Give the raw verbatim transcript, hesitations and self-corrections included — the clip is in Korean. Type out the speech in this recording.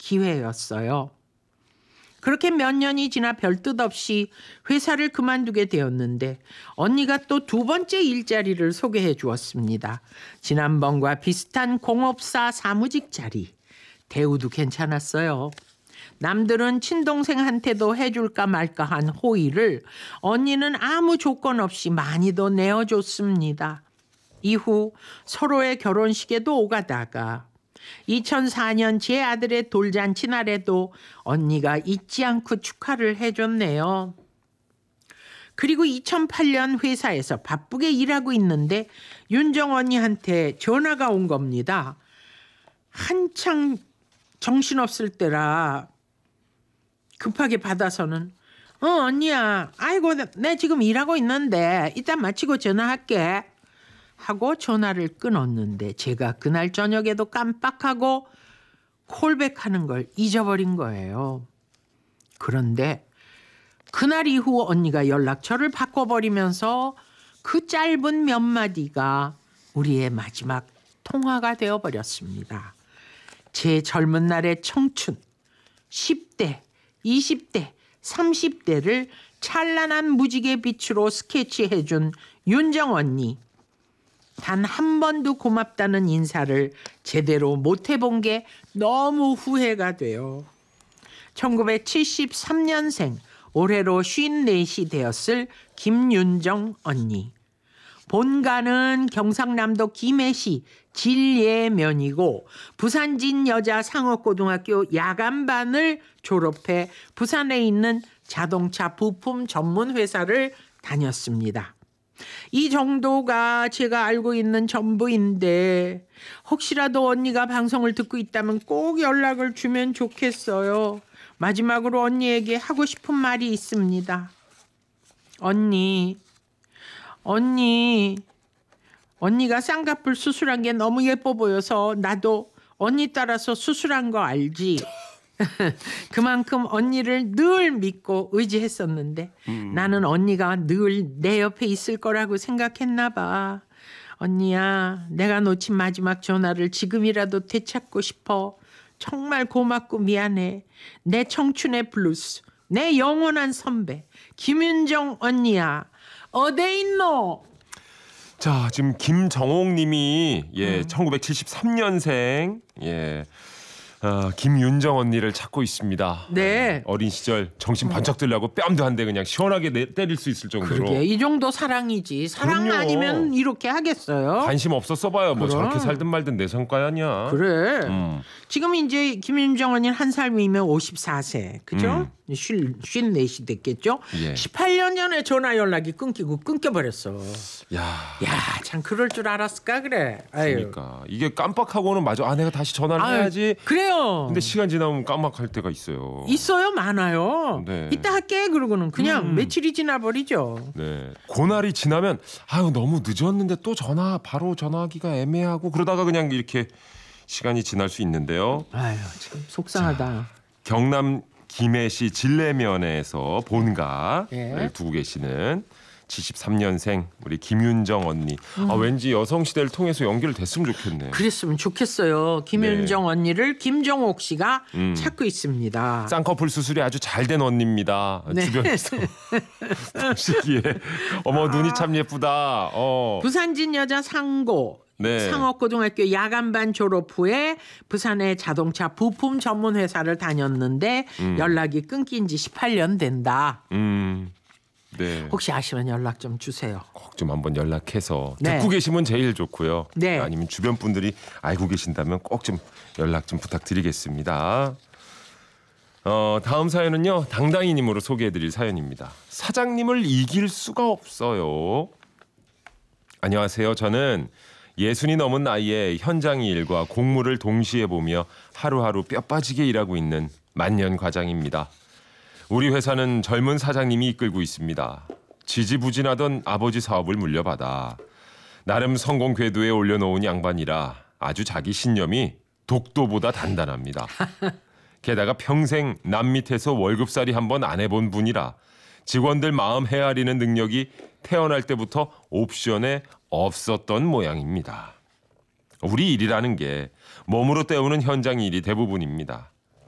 기회였어요. 그렇게 몇 년이 지나 별 뜻 없이 회사를 그만두게 되었는데 언니가 또 두 번째 일자리를 소개해 주었습니다. 지난번과 비슷한 공업사 사무직 자리. 대우도 괜찮았어요. 남들은 친동생한테도 해줄까 말까 한 호의를 언니는 아무 조건 없이 많이도 내어줬습니다. 이후 서로의 결혼식에도 오가다가 이천사 년 제 아들의 돌잔치 날에도 언니가 잊지 않고 축하를 해줬네요. 그리고 이천팔 년 회사에서 바쁘게 일하고 있는데 윤정 언니한테 전화가 온 겁니다. 한창 정신없을 때라 급하게 받아서는 어 언니야 아이고 내 지금 일하고 있는데 이따 마치고 전화할게 하고 전화를 끊었는데 제가 그날 저녁에도 깜빡하고 콜백하는 걸 잊어버린 거예요. 그런데 그날 이후 언니가 연락처를 바꿔버리면서 그 짧은 몇 마디가 우리의 마지막 통화가 되어버렸습니다. 제 젊은 날의 청춘, 십 대, 이십 대, 삼십 대를 찬란한 무지개 빛으로 스케치해준 윤정 언니. 단 한 번도 고맙다는 인사를 제대로 못 해본 게 너무 후회가 돼요. 천구백칠십삼 년생 올해로 쉰넷이 되었을 김윤정 언니. 본가는 경상남도 김해시 진례면이고 부산진 여자 상업고등학교 야간반을 졸업해 부산에 있는 자동차 부품 전문 회사를 다녔습니다. 이 정도가 제가 알고 있는 전부인데 혹시라도 언니가 방송을 듣고 있다면 꼭 연락을 주면 좋겠어요. 마지막으로 언니에게 하고 싶은 말이 있습니다. 언니, 언니, 언니가 쌍꺼풀 수술한 게 너무 예뻐 보여서 나도 언니 따라서 수술한 거 알지? 그만큼 언니를 늘 믿고 의지했었는데 음. 나는 언니가 늘 내 옆에 있을 거라고 생각했나 봐. 언니야, 내가 놓친 마지막 전화를 지금이라도 되찾고 싶어. 정말 고맙고 미안해. 내 청춘의 블루스, 내 영원한 선배 김윤정 언니야. 어디 있노? 자, 지금 김정옥 님이 예, 음. 천구백칠십삼 년생 예. 어, 김윤정 언니를 찾고 있습니다. 네. 어린 시절 정신 번쩍 들려고 뺨도 한 대 그냥 시원하게 내, 때릴 수 있을 정도로. 그게 이 정도 사랑이지. 사랑 그럼요. 아니면 이렇게 하겠어요? 관심 없었어 봐요. 뭐 그럼. 저렇게 살든 말든 내 성과 아니야. 그래. 음. 지금 이제 김윤정 언니는 한 살 위면 오십사 세. 그죠? 음. 쉰넷이 됐겠죠? 예. 십팔 년 전에 전화 연락이 끊기고 끊겨버렸어. 야, 야, 참 그럴 줄 알았을까 그래. 아유. 그러니까 이게 깜빡하고는 맞아. 아, 내가 다시 전화를 아유, 해야지. 그래요. 근데 시간 지나면 깜빡할 때가 있어요. 있어요, 많아요. 네. 이따 할게 그러고는 그냥 음. 며칠이 지나버리죠. 네. 그날이 지나면 아유 너무 늦었는데 또 전화 바로 전화하기가 애매하고 그러다가 그냥 이렇게 시간이 지날 수 있는데요. 아유 참 속상하다. 자, 경남 김해시 진례면에서 본가를 예. 두고 계시는 칠십삼 년생 우리 김윤정 언니. 음. 아, 왠지 여성시대를 통해서 연결됐으면 좋겠네. 그랬으면 좋겠어요. 김윤정 네. 언니를 김정옥 씨가 음. 찾고 있습니다. 쌍꺼풀 수술이 아주 잘 된 언니입니다. 네. 주변에서 보시기에 어머 눈이 참 예쁘다. 어. 부산진 여자 상고 네. 상업고등학교 야간반 졸업 후에 부산의 자동차 부품 전문 회사를 다녔는데 음. 연락이 끊긴 지 십팔 년 된다. 음. 네. 혹시 아시면 연락 좀 주세요. 꼭 좀 한번 연락해서 네. 듣고 계시면 제일 좋고요. 네. 아니면 주변 분들이 알고 계신다면 꼭 좀 연락 좀 부탁드리겠습니다. 어, 다음 사연은요. 당당이님으로 소개해드릴 사연입니다. 사장님을 이길 수가 없어요. 안녕하세요. 저는 예순이 넘은 나이에 현장 일과 공무를 동시에 보며 하루하루 뼈 빠지게 일하고 있는 만년 과장입니다. 우리 회사는 젊은 사장님이 이끌고 있습니다. 지지부진하던 아버지 사업을 물려받아 나름 성공 궤도에 올려놓은 양반이라 아주 자기 신념이 독도보다 단단합니다. 게다가 평생 남 밑에서 월급살이 한번 안 해본 분이라 직원들 마음 헤아리는 능력이 태어날 때부터 옵션에 없었던 모양입니다. 우리 일이라는 게 몸으로 때우는 현장 일이 대부분입니다.